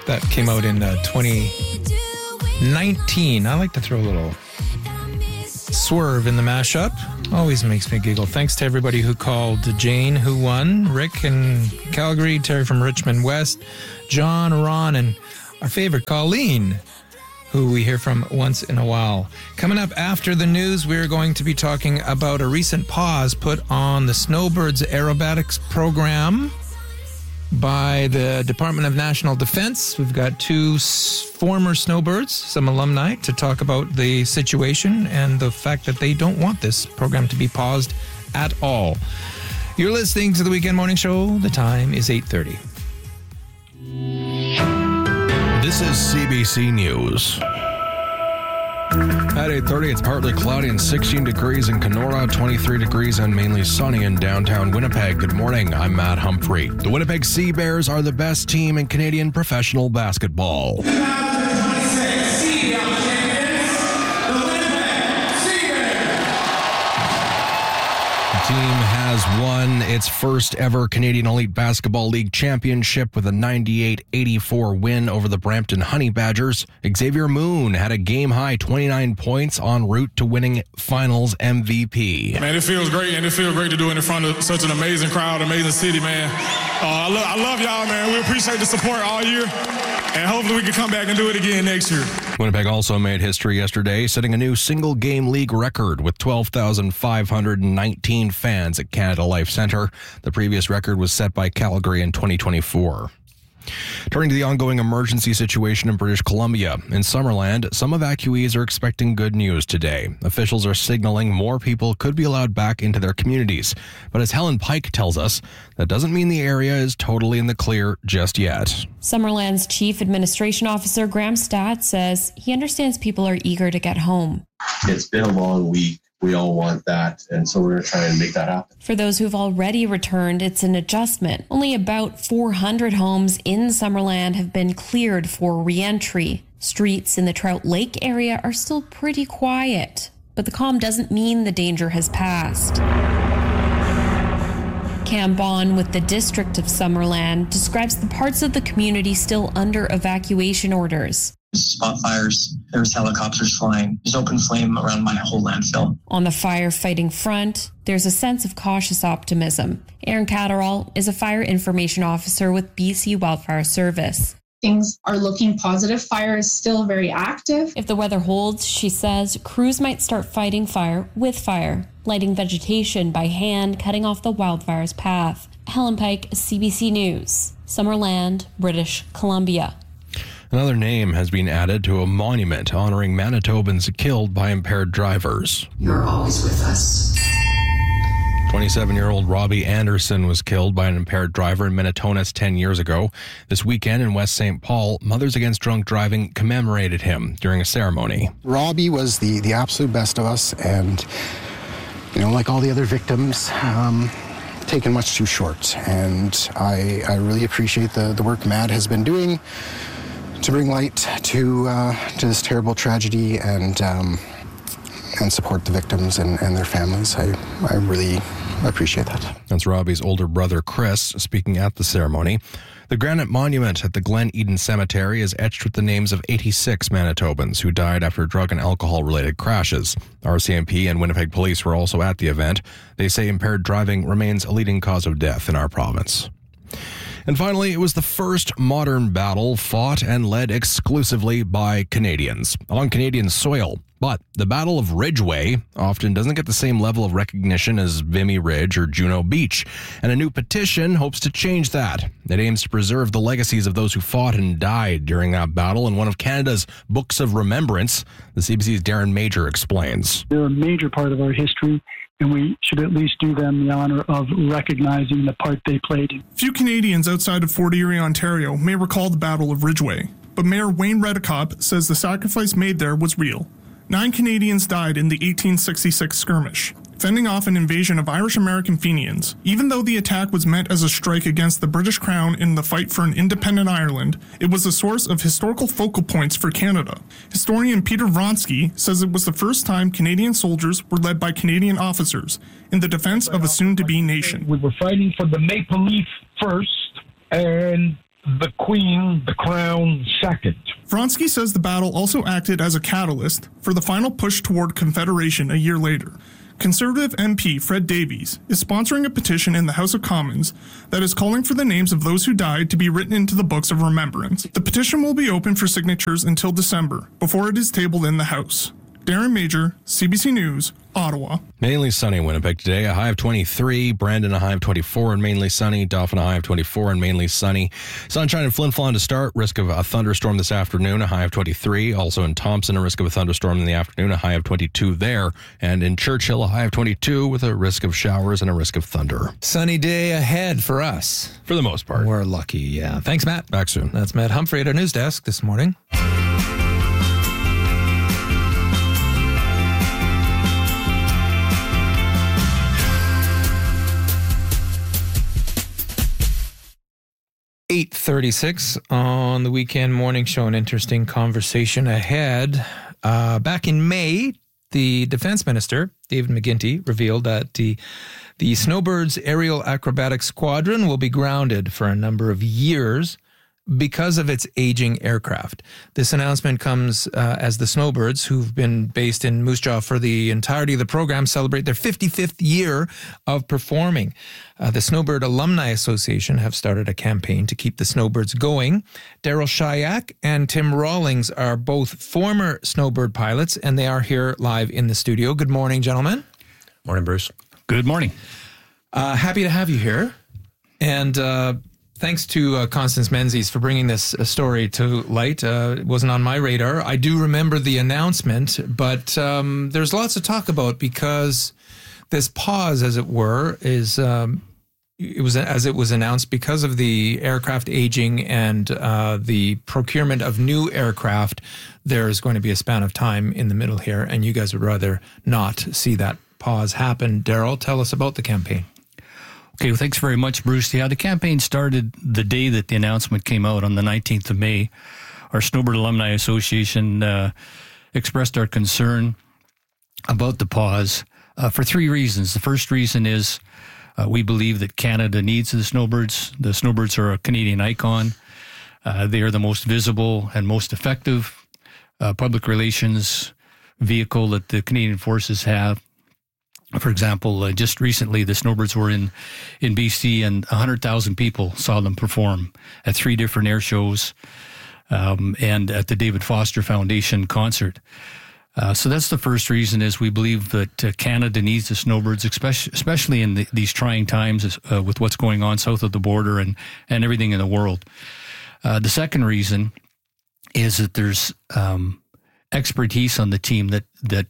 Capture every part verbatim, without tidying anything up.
That came out in uh, twenty nineteen. I like to throw a little swerve in the mashup. Always makes me giggle. Thanks to everybody who called. Jane, who won, Rick in Calgary, Terry from Richmond West, John, Ron, and our favorite Colleen, who we hear from once in a while. Coming up after the news, we're going to be talking about a recent pause put on the Snowbirds aerobatics program by the Department of National Defense. We've got two s- former Snowbirds, some alumni, to talk about the situation and the fact that they don't want this program to be paused at all. You're listening to the Weekend Morning Show. The time is eight thirty. This is C B C News. At eight thirty, it's partly cloudy and sixteen degrees in Kenora, twenty-three degrees and mainly sunny in downtown Winnipeg. Good morning, I'm Matt Humphrey. The Winnipeg Sea Bears are the best team in Canadian professional basketball. The team has won its first ever Canadian Elite Basketball League championship with a ninety-eight eighty-four win over the Brampton Honey Badgers. Xavier Moon had a game-high twenty-nine points en route to winning finals M V P. Man, it feels great, and it feels great to do it in front of such an amazing crowd, amazing city, man. Uh, I, lo- I love y'all, man. We appreciate the support all year, and hopefully we can come back and do it again next year. Winnipeg also made history yesterday, setting a new single-game league record with twelve thousand five hundred nineteen fans at Canada Life Centre. The previous record was set by Calgary in twenty twenty-four. Turning to the ongoing emergency situation in British Columbia. In Summerland, some evacuees are expecting good news today. Officials are signaling more people could be allowed back into their communities. But as Helen Pike tells us, that doesn't mean the area is totally in the clear just yet. Summerland's Chief Administration Officer Graham Stott says he understands people are eager to get home. It's been a long week. We all want that, and so we're trying to make that happen. For those who've already returned, it's an adjustment. Only about four hundred homes in Summerland have been cleared for re-entry. Streets in the Trout Lake area are still pretty quiet, but the calm doesn't mean the danger has passed. Cam Bond with the District of Summerland describes the parts of the community still under evacuation orders. Spot fires, there's helicopters flying, there's open flame around my whole landfill. On the firefighting front, there's a sense of cautious optimism. Erin Catterall is a fire information officer with B C Wildfire Service. Things are looking positive. Fire is still very active. If the weather holds, she says, crews might start fighting fire with fire, lighting vegetation by hand, cutting off the wildfire's path. Helen Pike, C B C News, Summerland, British Columbia. Another name has been added to a monument honoring Manitobans killed by impaired drivers. You're always with us. twenty-seven-year-old Robbie Anderson was killed by an impaired driver in Minitonas ten years ago. This weekend in West Saint Paul, Mothers Against Drunk Driving commemorated him during a ceremony. Robbie was the, the absolute best of us, and, you know, like all the other victims, um, taken much too short. And I, I really appreciate the, the work Matt has been doing to bring light to uh, to this terrible tragedy and um, and support the victims and, and their families. I, I really appreciate that. That's Robbie's older brother, Chris, speaking at the ceremony. The granite monument at the Glen Eden Cemetery is etched with the names of eighty-six Manitobans who died after drug and alcohol-related crashes. R C M P and Winnipeg Police were also at the event. They say impaired driving remains a leading cause of death in our province. And finally, it was the first modern battle fought and led exclusively by Canadians on Canadian soil. But the Battle of Ridgeway often doesn't get the same level of recognition as Vimy Ridge or Juno Beach. And a new petition hopes to change that. It aims to preserve the legacies of those who fought and died during that battle in one of Canada's books of remembrance. The C B C's Darren Major explains. They're a major part of our history, and we should at least do them the honor of recognizing the part they played. Few Canadians outside of Fort Erie, Ontario may recall the Battle of Ridgeway, but Mayor Wayne Redekop says the sacrifice made there was real. Nine Canadians died in the eighteen sixty-six skirmish, fending off an invasion of Irish-American Fenians. Even though the attack was meant as a strike against the British Crown in the fight for an independent Ireland, it was a source of historical focal points for Canada. Historian Peter Vronsky says it was the first time Canadian soldiers were led by Canadian officers in the defense of a soon-to-be nation. We were fighting for the Maple Leaf first, and the Queen, the Crown second. Vronsky says the battle also acted as a catalyst for the final push toward Confederation a year later. Conservative M P Fred Davies is sponsoring a petition in the House of Commons that is calling for the names of those who died to be written into the books of remembrance. The petition will be open for signatures until December, before it is tabled in the House. Darren Major, C B C News, Ottawa. Mainly sunny in Winnipeg today, a high of twenty-three. Brandon, a high of twenty-four and mainly sunny. Dauphin, a high of twenty-four and mainly sunny. Sunshine in Flin Flon to start. Risk of a thunderstorm this afternoon, a high of twenty-three. Also in Thompson, a risk of a thunderstorm in the afternoon, a high of twenty-two there. And in Churchill, a high of twenty-two with a risk of showers and a risk of thunder. Sunny day ahead for us. For the most part. We're lucky, yeah. Thanks, Matt. Back soon. That's Matt Humphrey at our news desk this morning. eight thirty-six on the weekend morning show. An interesting conversation ahead. Uh, back in May, the defense minister, David McGuinty, revealed that the, the Snowbirds Aerial Acrobatic Squadron will be grounded for a number of years because of its aging aircraft. This announcement comes uh, as the Snowbirds, who've been based in Moose Jaw for the entirety of the program, celebrate their fifty-fifth year of performing. Uh, the Snowbird Alumni Association have started a campaign to keep the Snowbirds going. Daryl Shayak and Tim Rawlings are both former Snowbird pilots, and they are here live in the studio. Good morning, gentlemen. Morning, Bruce. Good morning. Uh, happy to have you here. And uh, thanks to uh, Constance Menzies for bringing this uh, story to light. Uh, it wasn't on my radar. I do remember the announcement, but um, there's lots to talk about because this pause, as it were, is um, it was as it was announced because of the aircraft aging and uh, the procurement of new aircraft. There is going to be a span of time in the middle here, and you guys would rather not see that pause happen. Daryl, tell us about the campaign. Okay, well, thanks very much, Bruce. Yeah, the campaign started the day that the announcement came out on the nineteenth of May. Our Snowbird Alumni Association uh, expressed our concern about the pause uh, for three reasons. The first reason is uh, we believe that Canada needs the Snowbirds. The Snowbirds are a Canadian icon. Uh, they are the most visible and most effective uh, public relations vehicle that the Canadian forces have. For example, uh, just recently, the Snowbirds were in, in B C, and one hundred thousand people saw them perform at three different air shows um, and at the David Foster Foundation concert. Uh, so that's the first reason, is we believe that uh, Canada needs the Snowbirds, especially, especially in the, these trying times uh, with what's going on south of the border and, and everything in the world. Uh, the second reason is that there's um, expertise on the team that that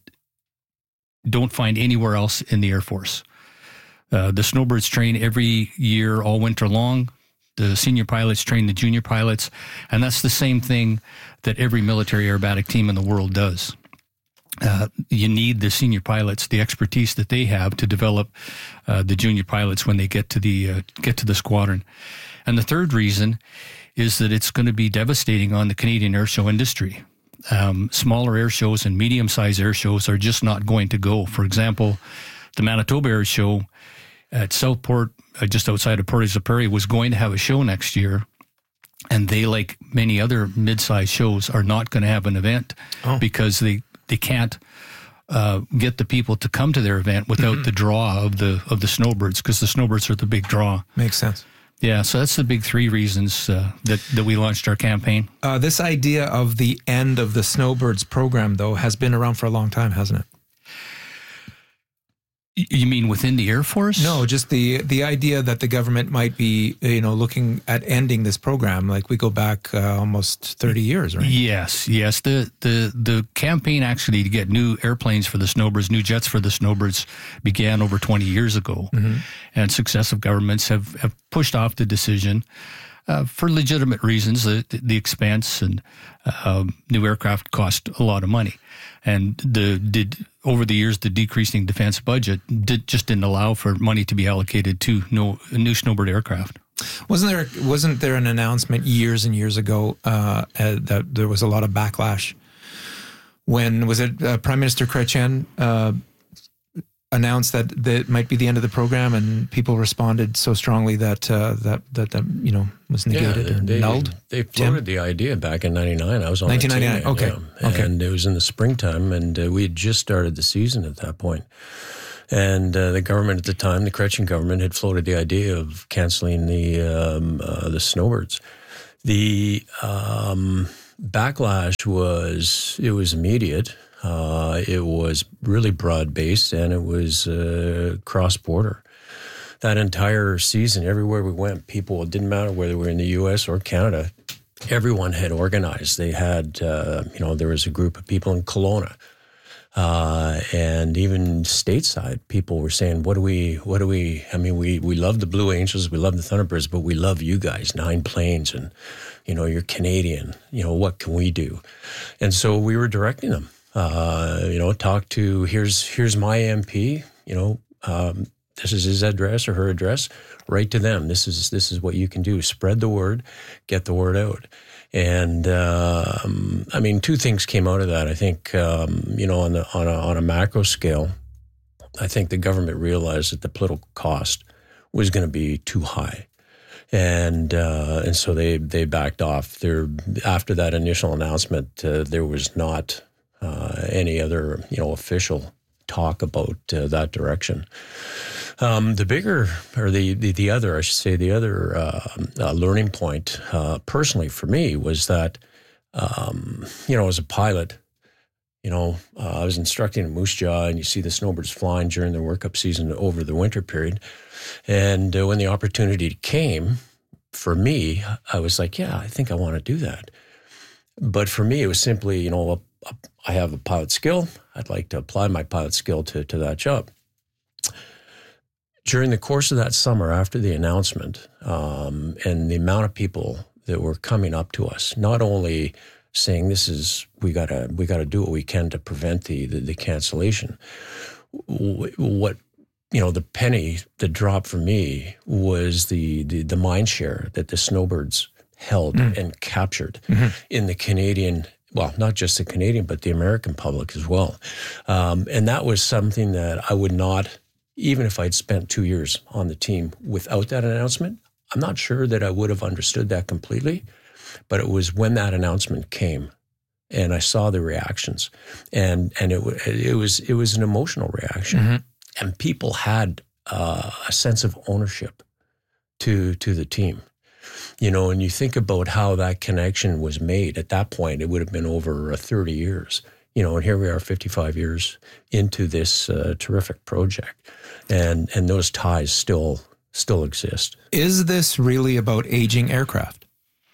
don't find anywhere else in the Air Force. Uh, the Snowbirds train every year, all winter long. The senior pilots train the junior pilots, and that's the same thing that every military aerobatic team in the world does. Uh, you need the senior pilots, the expertise that they have to develop uh, the junior pilots when they get to the uh, get to the squadron. And the third reason is that it's going to be devastating on the Canadian air show industry. Um, smaller air shows and medium-sized air shows are just not going to go. For example, the Manitoba Air Show at Southport, uh, just outside of Portage la Prairie, was going to have a show next year, and they, like many other mid-sized shows, are not going to have an event oh. because they they can't uh, get the people to come to their event without mm-hmm. the draw of the of the Snowbirds, because the Snowbirds are the big draw. Makes sense. Yeah, so that's the big three reasons uh, that, that we launched our campaign. Uh, this idea of the end of the Snowbirds program, though, has been around for a long time, hasn't it? You mean within the Air Force? No, just the the idea that the government might be, you know, looking at ending this program. Like, we go back uh, almost thirty years, right? Yes, yes. The, the the campaign actually to get new airplanes for the Snowbirds, new jets for the Snowbirds, began over twenty years ago. Mm-hmm. And successive governments have, have pushed off the decision uh, for legitimate reasons. The, the expense and uh, new aircraft cost a lot of money. And the did over the years, the decreasing defense budget did, just didn't allow for money to be allocated to no, new Snowbird aircraft. Wasn't there wasn't there an announcement years and years ago uh, uh, that there was a lot of backlash when, was it uh, Prime Minister Chrétien uh, announced that that might be the end of the program, and people responded so strongly that uh, that that that you know was negated yeah, or they, nulled. They floated Tim? the idea back in ninety-nine. I was on nineteen ninety-nine. The team, Okay, yeah. okay. And it was in the springtime, and uh, we had just started the season at that point. And uh, the government at the time, the Chrétien government, had floated the idea of canceling the um, uh, the snowbirds. The um, backlash was it was immediate. Uh, it was really broad-based, and it was uh, cross-border. That entire season, everywhere we went, people, it didn't matter whether we were in the U S or Canada, everyone had organized. They had, uh, you know, there was a group of people in Kelowna, uh, and even stateside, people were saying, what do we, what do we, I mean, we, we love the Blue Angels, we love the Thunderbirds, but we love you guys, Nine Planes, and, you know, you're Canadian, you know, what can we do? And so we were directing them. Uh, you know, talk to, here's here's my M P, you know, um, this is his address or her address, write to them. This is this is what you can do. Spread the word, get the word out. And, uh, um, I mean, two things came out of that. I think, um, you know, on, the, on, a, on a macro scale, I think the government realized that the political cost was going to be too high. And uh, and so they, they backed off. There, after that initial announcement, uh, there was not... Uh, any other, you know, official talk about uh, that direction. Um, the bigger, or the, the, the other, I should say, the other uh, uh, learning point, uh, personally for me, was that, um, you know, as a pilot, you know, uh, I was instructing in Moose Jaw, and you see the snowbirds flying during the workup season over the winter period. And uh, when the opportunity came, for me, I was like, yeah, I think I want to do that. But for me, it was simply, you know, a, a, I have a pilot skill. I'd like to apply my pilot skill to, to that job. During the course of that summer, after the announcement, um, and the amount of people that were coming up to us, not only saying this is we gotta we gotta do what we can to prevent the the, the cancellation. What you know, the penny that dropped for me was the the, the mind share that the snowbirds held mm. and captured mm-hmm. in the Canadian, well, not just the Canadian, but the American public as well. Um, and that was something that I would not, even if I'd spent two years on the team without that announcement, I'm not sure that I would have understood that completely. But it was when that announcement came and I saw the reactions, and, and it, it was, it was an emotional reaction. Mm-hmm. And people had uh, a sense of ownership to, to the team. You know, and you think about how that connection was made at that point, it would have been over thirty years, you know, and here we are fifty-five years into this uh, terrific project. And and those ties still still exist. Is this really about aging aircraft?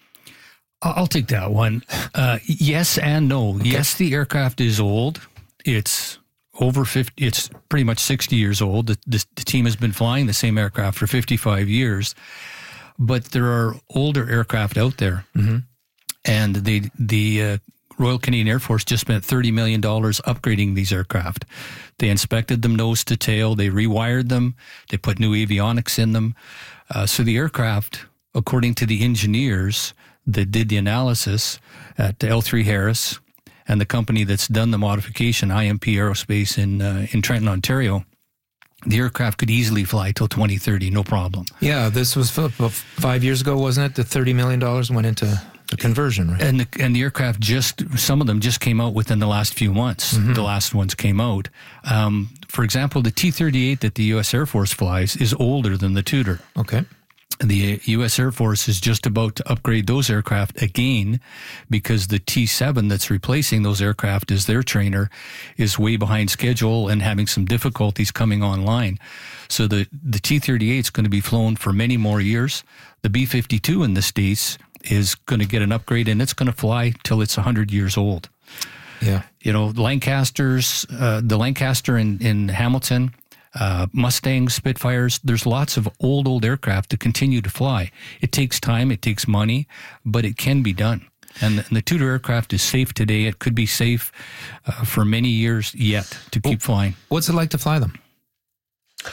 I'll take that one. Uh, yes and no. Okay. Yes, the aircraft is old. It's over fifty, it's pretty much sixty years old. The, the, the team has been flying the same aircraft for fifty-five years. But there are older aircraft out there, mm-hmm. and the the uh, Royal Canadian Air Force just spent thirty million dollars upgrading these aircraft. They inspected them nose to tail, they rewired them, they put new avionics in them. Uh, so the aircraft, according to the engineers that did the analysis at L three Harris and the company that's done the modification, I M P Aerospace in uh, in Trenton, Ontario, the aircraft could easily fly till twenty thirty, no problem. Yeah, this was five years ago, wasn't it? The thirty million dollars went into the conversion, right? And the, and the aircraft just, some of them just came out within the last few months. Mm-hmm. The last ones came out. Um, for example, the T thirty-eight that the U S Air Force flies is older than the Tudor. Okay. The U S Air Force is just about to upgrade those aircraft again because the T seven that's replacing those aircraft as their trainer is way behind schedule and having some difficulties coming online. So the, the T thirty-eight is going to be flown for many more years. The B fifty-two in the States is going to get an upgrade, and it's going to fly till it's one hundred years old. Yeah. You know, Lancasters, uh, the Lancaster in, in Hamilton, Uh, Mustangs, Spitfires, there's lots of old, old aircraft to continue to fly. It takes time, it takes money, but it can be done. And the, and the Tudor aircraft is safe today. It could be safe uh, for many years yet to keep well, flying. What's it like to fly them?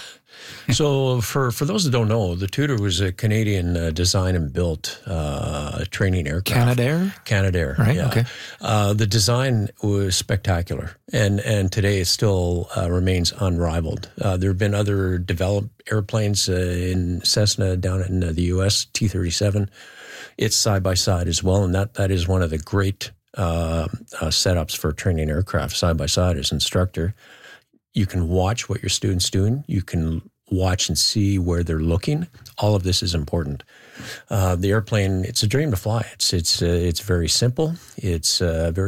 So for, for those that don't know, the Tudor was a Canadian uh, design and built uh, training aircraft. Canadair? Canadair, Right, yeah. okay. Uh, the design was spectacular, and, and today it still uh, remains unrivaled. Uh, there have been other developed airplanes uh, in Cessna down in uh, the U S, T thirty-seven. It's side-by-side as well, and that, that is one of the great uh, uh, setups for training aircraft, side-by-side as instructor. You can watch what your student's doing. You can watch and see where they're looking. All of this is important. Uh, the airplane, it's a dream to fly. It's it's uh, it's very simple. It's uh, very